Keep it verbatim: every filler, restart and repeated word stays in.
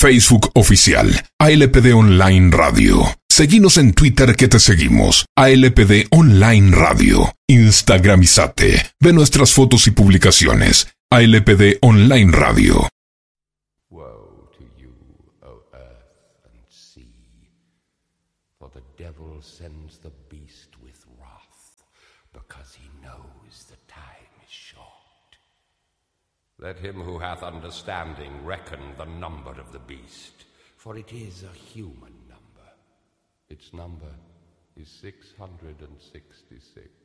Facebook oficial, A L P D Online Radio. Seguinos en Twitter que te seguimos, A L P D Online Radio. Instagramizate. Ve nuestras fotos y publicaciones, A L P D Online Radio. Woe to you, O earth and sea, for the devil sends the beast with wrath, because he knows the time is short. Let him who hath understanding reckon the number of the beast, for it is a human number. Its number is six hundred and sixty-six.